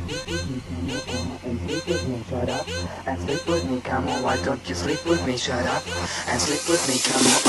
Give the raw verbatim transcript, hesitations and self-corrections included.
And sleep with me, shut up. And sleep with me, come on, why don't you sleep with me, shut up. And sleep with me, come on.